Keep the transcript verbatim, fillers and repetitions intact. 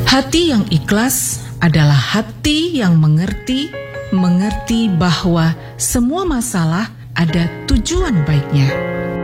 Hati yang ikhlas adalah hati yang mengerti, mengerti bahwa semua masalah ada tujuan baiknya.